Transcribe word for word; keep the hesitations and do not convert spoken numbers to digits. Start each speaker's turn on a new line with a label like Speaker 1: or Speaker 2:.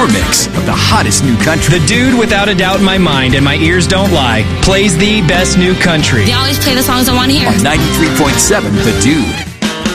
Speaker 1: your mix of the hottest new country.
Speaker 2: The dude, without a doubt in my mind, and my ears don't lie, plays the best new country.
Speaker 3: They always play the songs I want to hear.
Speaker 1: On ninety-three point seven The Dude.